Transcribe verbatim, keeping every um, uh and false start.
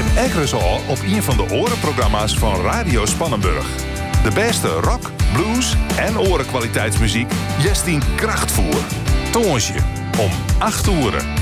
En ekkeres al op een van de orenprogramma's van Radio Spannenburg. De beste rock, blues en orenkwaliteitsmuziek. Jestien Krachtvoer. Tonge om acht uur.